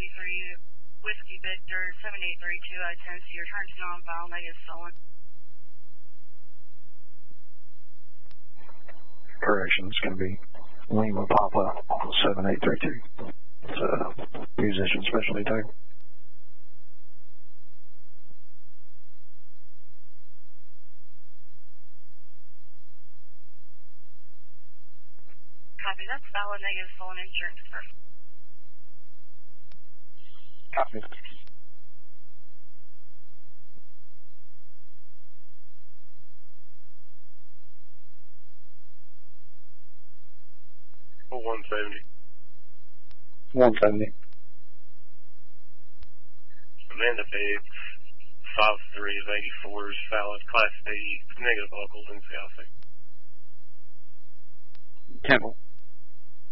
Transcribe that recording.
Whiskey Victor 7832 I-10, so your turn's not on file, negative stolen. Correction, it's going to be Lima Papa 7832. It's a musician specialty tag. Copy, that's valid, negative stolen insurance. Copy. Oh, 170. 170. Amanda Biggs, 5'3" of 84 is valid, Class B, negative vocals in Southie. Temple.